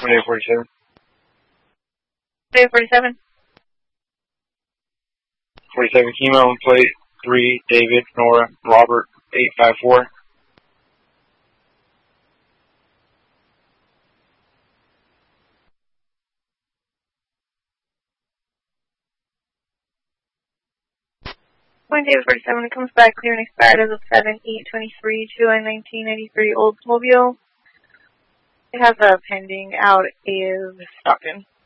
David 47. David 47. 47 chemo and plate 3, David, Nora, Robert, 854. Point David 47, it comes back clear and expired as of 7/8/23, July 1993, Oldsmobile. It has a pending out is Stockton.